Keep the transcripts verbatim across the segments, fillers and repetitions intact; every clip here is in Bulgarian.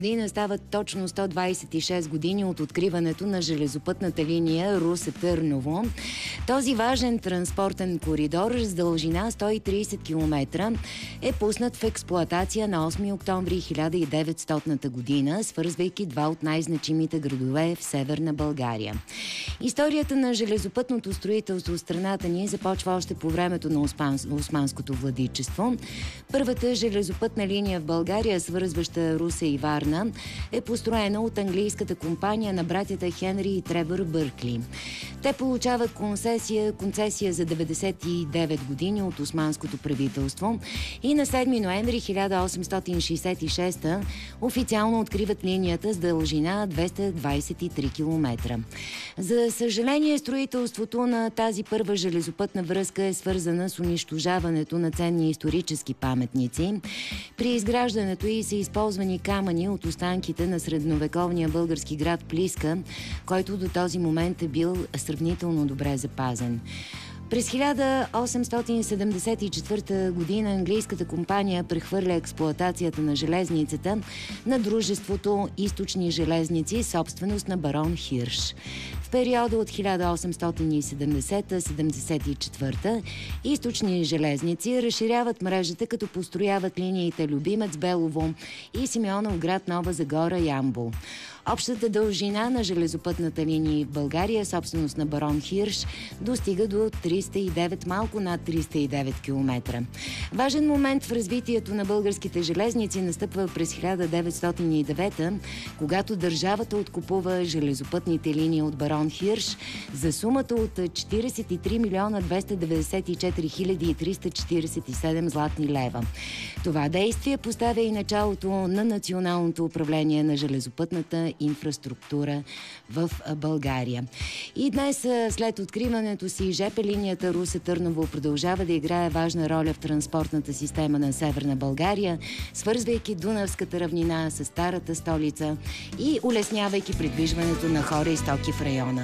Година стават точно сто двадесет и шест години от откриването на железопътната линия Русе-Търново. Този важен транспортен коридор с дължина сто и тридесет километра е пуснат в експлоатация на осми октомври хиляда и деветстотната година, свързвайки два от най-значимите градове в Северна България. Историята на железопътното строителство в страната ни започва още по времето на османското владичество. Първата железопътна линия в България, свързваща Русе и Варна, е построена от английската компания на братята Хенри и Тревор Бъркли. Те получават концесия, концесия за деветдесет и девет години от османското правителство и на седми ноември хиляда осемстотин шейсет и шеста официално откриват линията с дължина двеста двадесет и три километра. За съжаление, строителството на тази първа железопътна връзка е свързана с унищожаването на ценни исторически паметници. При изграждането й са използвани камъни от останките на средновековния български град Плиска, който до този момент е бил сравнително добре запазен. През хиляда осемстотин седемдесет и четвърта година английската компания прехвърля експлоатацията на железницата на дружеството Източни железници, собственост на барон Хирш. В периода от хиляда осемстотин и седемдесета до седемдесет и четвърта Източни железници разширяват мрежата, като построяват линиите Любимец, Белово и Симеоновград, Нова Загора, Ямбол. Общата дължина на железопътната линия в България, собственост на барон Хирш, достига до триста и девет, малко над триста и девет километра. Важен момент в развитието на българските железници настъпва през хиляда деветстотин и девета, когато държавата откупува железопътните линии от барон Хирш за сумата от четиридесет и три милиона двеста деветдесет и четири хиляди и триста четиридесет и седем златни лева. Това действие поставя и началото на националното управление на железопътната инфраструктура в България. И днес, след откриването си, ЖП линията Русе-Търново продължава да играе важна роля в транспортната система на Северна България, свързвайки Дунавската равнина с старата столица и улеснявайки придвижването на хора и стоки в района.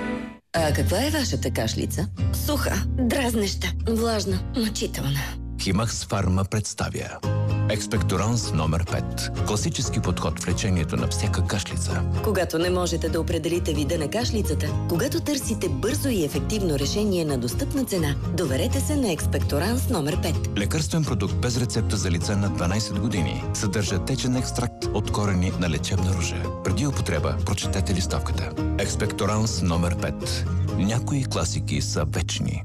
А каква е вашата кашлица? Суха, дразнеща, влажна, мъчителна. Химакс Фарма представя Експекторанс номер пет. Класически подход в лечението на всяка кашлица. Когато не можете да определите вида на кашлицата, когато търсите бързо и ефективно решение на достъпна цена, доверете се на Експекторанс номер пет. Лекарствен продукт без рецепта за лица над дванадесет години. Съдържа течен екстракт от корени на лечебна ружа. Преди употреба прочетете листовката. Експекторанс номер пет. Някои класики са вечни.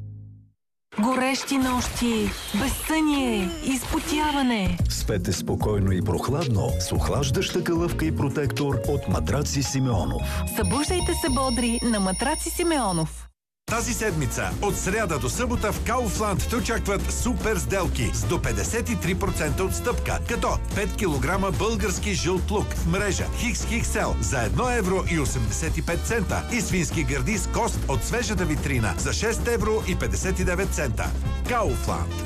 Горещи нощи, безсъние, изпотяване. Спете спокойно и прохладно с охлаждаща калъвка и протектор от Матраци Симеонов. Събуждайте се бодри на Матраци Симеонов. Тази седмица, от сряда до събота в Kaufland те очакват супер сделки с до петдесет и три процента отстъпка, като пет килограма български жълт лук в мрежа Хикс Хиксел за едно евро и осемдесет и пет цента и свински гърди с кост от свежата витрина за шест евро и петдесет и девет цента. Kaufland.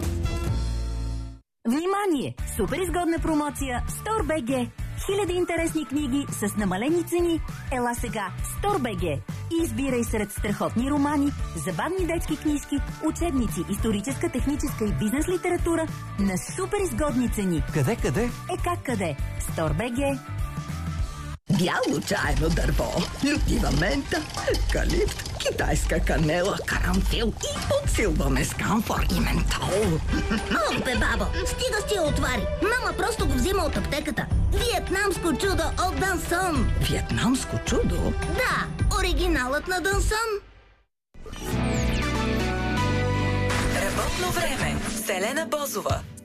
Внимание! Супер изгодна промоция в Store.bg. Хиляди интересни книги с намалени цени. Ела сега в Store.bg и избирай сред страхотни романи, забавни детски книжки, учебници, историческа, техническа и бизнес литература на супер изгодни цени. Къде, къде? Е как къде? Store.bg. Бяло чайно дърво, люпива мента, калипт, китайска канела, карамфил и подсилваме с камфор и ментол. Ох бе, бабо, стига си я отвари. Мама просто го взима от аптеката. Виетнамско чудо от Дансон. Виетнамско чудо? Да, оригиналът на Дансон. Работно време. Селена Бозова.